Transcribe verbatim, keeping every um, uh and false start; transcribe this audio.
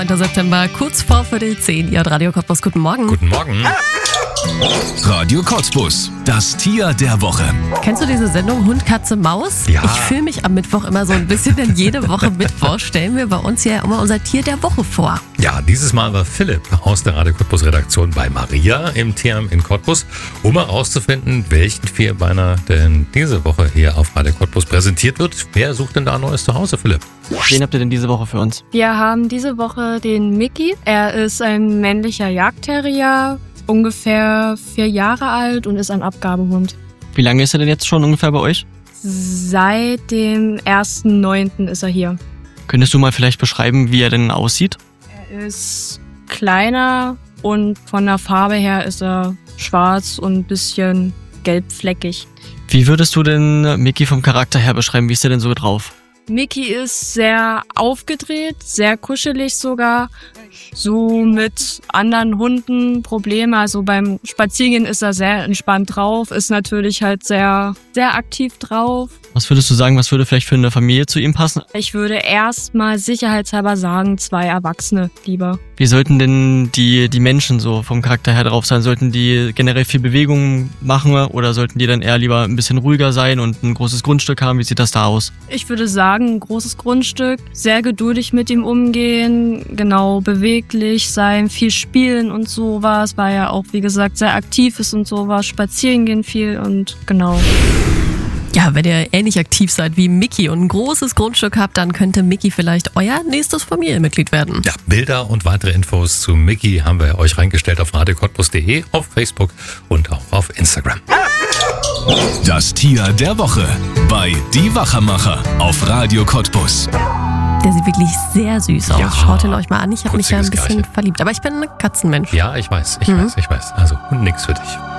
neunter September, kurz vor Viertel zehn. Ihr hört Radio Cottbus, guten Morgen. Guten Morgen. Radio Cottbus, das Tier der Woche. Kennst du diese Sendung Hund, Katze, Maus? Ja. Ich fühle mich am Mittwoch immer so ein bisschen, denn jede Woche Mittwoch stellen wir bei uns hier immer unser Tier der Woche vor. Ja, dieses Mal war Philipp aus der Radio Cottbus Redaktion bei Maria im Tierheim in Cottbus, um herauszufinden, welchen Vierbeiner denn diese Woche hier auf Radio Cottbus präsentiert wird. Wer sucht denn da ein neues Zuhause, Philipp? Wen habt ihr denn diese Woche für uns? Wir haben diese Woche den Mickey. Er ist ein männlicher Jagdterrier, ungefähr vier Jahre alt und ist ein Abgabehund. Wie lange ist er denn jetzt schon ungefähr bei euch? Seit dem ersten neunten ist er hier. Könntest du mal vielleicht beschreiben, wie er denn aussieht? Er ist kleiner und von der Farbe her ist er schwarz und ein bisschen gelbfleckig. Wie würdest du denn Mickey vom Charakter her beschreiben? Wie ist er denn so drauf? Mickey ist sehr aufgedreht, sehr kuschelig sogar. So mit anderen Hunden Probleme. Also beim Spaziergehen ist er sehr entspannt drauf, ist natürlich halt sehr, sehr aktiv drauf. Was würdest du sagen, was würde vielleicht für eine Familie zu ihm passen? Ich würde erstmal sicherheitshalber sagen, zwei Erwachsene lieber. Wie sollten denn die, die Menschen so vom Charakter her drauf sein? Sollten die generell viel Bewegung machen oder sollten die dann eher lieber ein bisschen ruhiger sein und ein großes Grundstück haben? Wie sieht das da aus? Ich würde sagen, ein großes Grundstück, sehr geduldig mit ihm umgehen, genau, beweglich sein, viel spielen und sowas, weil er auch, wie gesagt, sehr aktiv ist und sowas, spazieren gehen viel und genau. Ja, wenn ihr ähnlich aktiv seid wie Mickey und ein großes Grundstück habt, dann könnte Mickey vielleicht euer nächstes Familienmitglied werden. Ja, Bilder und weitere Infos zu Mickey haben wir euch reingestellt auf radio cottbus punkt de, auf Facebook und auch auf Instagram. Das Tier der Woche bei Die Wachermacher auf Radio Cottbus. Der sieht wirklich sehr süß aus. Ja. Schaut ihn euch mal an. Ich habe mich ja ein Putziges bisschen Kerlchen. verliebt. Aber ich bin ein Katzenmensch. Ja, ich weiß, ich Mhm. weiß, ich weiß. Also, nix für dich.